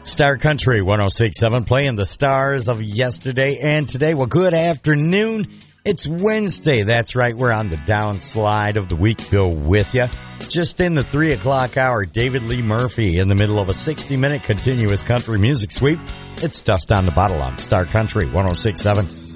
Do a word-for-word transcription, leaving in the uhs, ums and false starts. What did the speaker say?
Star Country one oh six point seven, playing the stars of yesterday and today. Well, good afternoon. It's Wednesday. That's right. We're on the downslide of the week. Go with you. Just in the three o'clock hour, David Lee Murphy in the middle of a sixty-minute continuous country music sweep. It's Dust on the Bottle on Star Country one oh six point seven.